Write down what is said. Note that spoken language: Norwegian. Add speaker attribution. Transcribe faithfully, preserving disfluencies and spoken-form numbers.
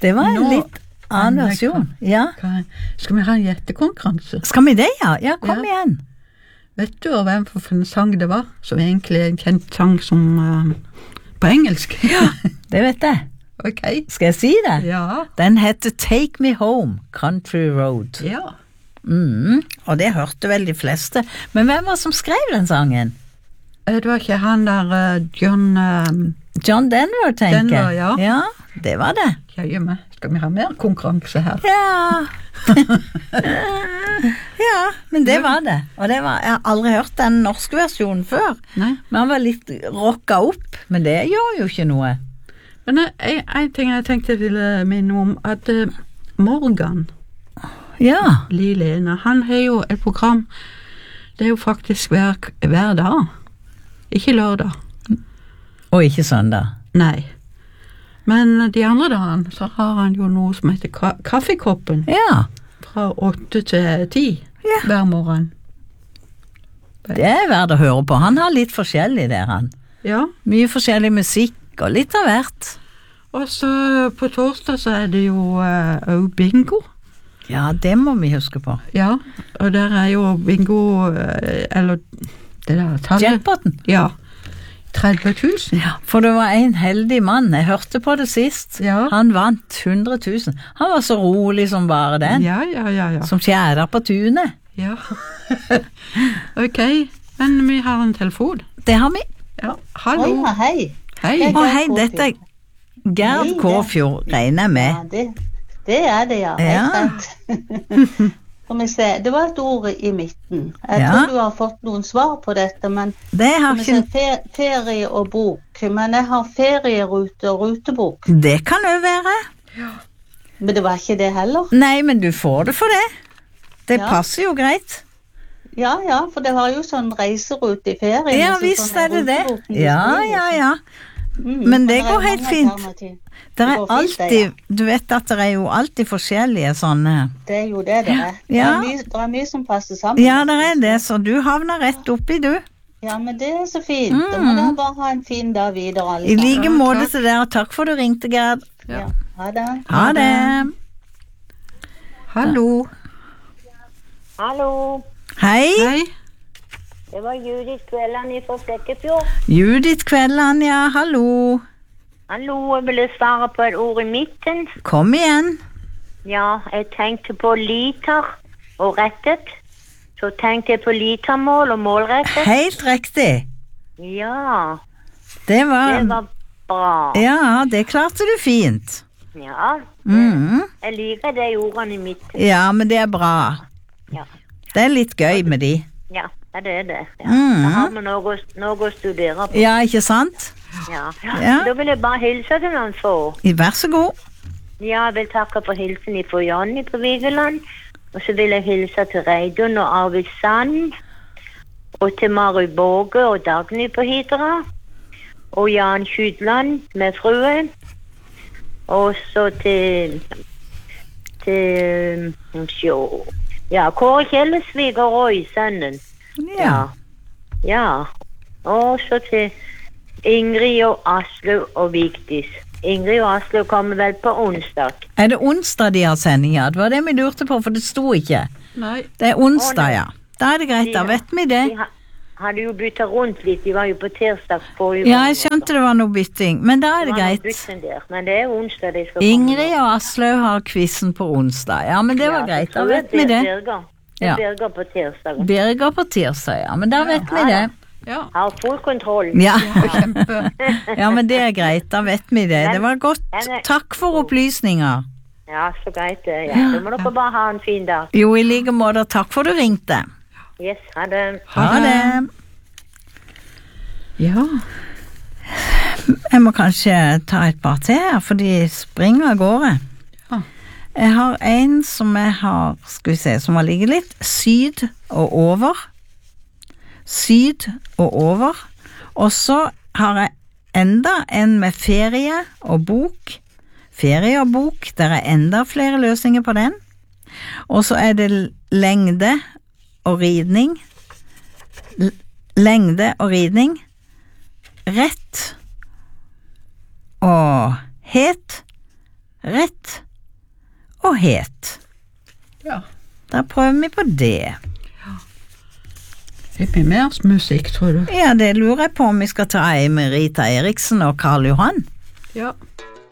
Speaker 1: Det var en
Speaker 2: Nå,
Speaker 1: litt annen versjon. Ja.
Speaker 2: Kan, skal vi ha en gjettekonkurranse?
Speaker 1: Skal vi det, ja? Ja, kom
Speaker 2: Ja.
Speaker 1: igjen.
Speaker 2: Vet du hvem for en sang det var? Som egentlig er en kjent sang som uh, på engelsk.
Speaker 1: Ja, det vet jeg.
Speaker 2: Ok.
Speaker 1: Skal jeg si det?
Speaker 2: Ja.
Speaker 1: Den heter Take Me Home, Country Road.
Speaker 2: Ja.
Speaker 1: Mm, og det hørte vel de fleste. Men hvem var som skrev den sangen?
Speaker 2: Eh, Det var ikke han der uh, John uh,
Speaker 1: John Denver, tenker jeg.
Speaker 2: Denver, ja.
Speaker 1: Ja, det var det.
Speaker 2: Jøye meg, skal vi ha mer konkurranse her?
Speaker 1: Ja. Ja, men det var det. Og det var, jeg har aldri hørt den norske versjonen før.
Speaker 2: Nei.
Speaker 1: Men han var litt rocka opp, men det gjør jo ikke noe.
Speaker 2: Men uh, en, en ting jeg tenkte jeg ville minne om, at uh, Morgan
Speaker 1: Ja.
Speaker 2: Lilene, han har jo et program, det er jo faktisk hver, hver dag. Ikke lørdag.
Speaker 1: Og ikke søndag.
Speaker 2: Nei. Men de andre dagene så har han jo noe som heter ka kaffekoppen.
Speaker 1: Ja.
Speaker 2: Fra åtte til ti
Speaker 1: Ja.
Speaker 2: hver morgen.
Speaker 1: Det er verdt å høre på. Han har litt forskjellig der, han.
Speaker 2: Ja.
Speaker 1: Mye forskjellig musikk og litt av hvert.
Speaker 2: Og så på torsdag så er det jo uh, bingo.
Speaker 1: Ja, det må vi huske på.
Speaker 2: Ja, og der er jo bingo, uh, eller det der tallet.
Speaker 1: Jackpoten.
Speaker 2: Ja. tretti tusen.
Speaker 1: Ja, for det var en heldig mann. Jeg hørte på det sist.
Speaker 2: Ja.
Speaker 1: Han vant hundre tusen. Han var så rolig som bare den.
Speaker 2: Ja, ja, ja, ja.
Speaker 1: Som tjærer på tunet.
Speaker 2: Ja. Ok, men vi har en telefon.
Speaker 1: Det har vi.
Speaker 2: Ja, hallo.
Speaker 3: Ja, hei.
Speaker 2: Hei.
Speaker 3: Hei.
Speaker 1: Å hei, dette er Gerd
Speaker 3: Hei, det-
Speaker 1: Kåfjord, regner jeg med.
Speaker 3: Ja, det, det er det, ja.
Speaker 1: Ja.
Speaker 3: Helt rett. Skal vi se, det var et ord i midten. Jeg
Speaker 1: Ja.
Speaker 3: tror du har fått noen svar på dette, men
Speaker 1: Det har
Speaker 3: skal vi se,
Speaker 1: ikke...
Speaker 3: fe, ferie og bok. Men jeg har ferierute og rutebok.
Speaker 1: Det kan jo være.
Speaker 3: Men det var ikke det heller.
Speaker 1: Nei, men du får det for det. Det
Speaker 3: Ja.
Speaker 1: passer jo greit.
Speaker 3: Ja, ja, for det har jo sånn reiserute i ferien.
Speaker 1: Ja,
Speaker 3: og så
Speaker 1: visst
Speaker 3: sånn
Speaker 1: er det det.
Speaker 3: rutebok i
Speaker 1: Ja,
Speaker 3: historie.
Speaker 1: ja, ja.
Speaker 3: Mm,
Speaker 1: Men det
Speaker 3: er
Speaker 1: går helt
Speaker 3: mange
Speaker 1: fint.
Speaker 3: alternativ.
Speaker 1: Det er
Speaker 3: går fint, det,
Speaker 1: alltid, du vet at det er jo alltid forskjellige sånne.
Speaker 3: Det er jo det det er. Det
Speaker 1: Ja.
Speaker 3: er mye, det er mye som passer sammen.
Speaker 1: Ja, det er det, så du havner rett oppi, du.
Speaker 3: Ja, men det er så fint. Da må dere bare ha en fin dag videre, alle
Speaker 1: I
Speaker 3: sammen.
Speaker 1: like
Speaker 2: Ja,
Speaker 1: måte
Speaker 2: takk.
Speaker 1: til dere, og takk for du ringte, Gerd.
Speaker 3: Ja, ha det.
Speaker 1: Ha det.
Speaker 2: Hallo.
Speaker 4: Hallo,
Speaker 1: Hei,
Speaker 2: Hei.
Speaker 4: det var Judith Kvelland fra Flekkefjord.
Speaker 1: Judith Kvelland, ja, hallo.
Speaker 4: Hallo, jeg ville svare på et ord i midten.
Speaker 1: Kom igjen.
Speaker 4: Ja, jeg tenkte på liter og rettet. Så tenkte jeg på litermål og målrettet.
Speaker 1: Helt riktig.
Speaker 4: Ja,
Speaker 1: Det
Speaker 4: det
Speaker 1: var,
Speaker 4: var bra.
Speaker 1: ja, det klarte du fint.
Speaker 4: Ja,
Speaker 1: Mhm.
Speaker 4: jeg liker de ordene i midten.
Speaker 1: Ja, men det er bra.
Speaker 4: Ja,
Speaker 1: Det er litt gøy med de.
Speaker 4: ja, ja det er det. Ja.
Speaker 1: Mhm.
Speaker 4: Da har vi noe, å- noe å studere på.
Speaker 1: Ja, ikke sant?
Speaker 4: Ja.
Speaker 1: Ja.
Speaker 4: Da vil jeg bare hilse til noen få.
Speaker 1: Vær så god.
Speaker 4: Ja, jeg vil takke for hilsen fra Jonny på Vigeland. Og så vil jeg hilse til Reidun og Arvid Sand. Og til Mary Borge og Dagny på Hidra. Og Jan Skydland med fruen. Og så til Til sjå. Ja, Kåre Kjellesvig og Roy, sønnen.
Speaker 1: Ja.
Speaker 4: Ja. Og så til Ingrid og Aslaug og Vigdis. Ingrid og Aslaug kommer vel på onsdag.
Speaker 1: Er det onsdag de har sending, ja? Det var det vi lurte på, for det sto ikke.
Speaker 2: Nei.
Speaker 1: Det er onsdag, ja. Da er det greit, da vet vi det.
Speaker 4: De ha- hadde jo byttet rundt litt. De var jo på tirsdag forrige
Speaker 1: Ja,
Speaker 4: gang
Speaker 1: jeg skjønte det var noe bytting, men da er det
Speaker 4: Det var noe
Speaker 1: greit.
Speaker 4: bytten der, men det er onsdag de skal
Speaker 1: Ingrid og Aslaug har quizen på onsdag. Ja, men det var greit, da vet vi det.
Speaker 4: Birger. Det
Speaker 1: Ja.
Speaker 4: er Birger på tirsdag.
Speaker 1: Birger på tirsdag, ja, men da vet vi det.
Speaker 2: Ja.
Speaker 4: Har full kontroll.
Speaker 1: Ja.
Speaker 2: Kjempe.
Speaker 1: Ja, men det er greit, da vet vi det. Det var godt. Takk for opplysninger.
Speaker 4: Ja, så greit det. Ja. Så må dere bare ha en fin dag.
Speaker 1: Jo, i like måte, takk for du ringte.
Speaker 4: Yes, ha det.
Speaker 1: Ha det.
Speaker 2: Ja.
Speaker 1: Jeg må kanskje ta et par til her, for de springer av gårde.
Speaker 2: Ja.
Speaker 1: Jeg har en som jeg har, skal vi se, som har ligget litt, syd og over. Syd og over. Og så har jeg enda en med ferie og bok. Ferie og bok, der er enda flere løsninger på den. Og så er det lengde og ridning. L- lengde og ridning. Rett og het. rett og het.
Speaker 2: Ja.
Speaker 1: Da prøver vi på det.
Speaker 2: Det blir mer musikk, tror du?
Speaker 1: Ja, det lurer jeg på om vi skal ta ei med Rita Eriksen og Karl Johan.
Speaker 2: Ja.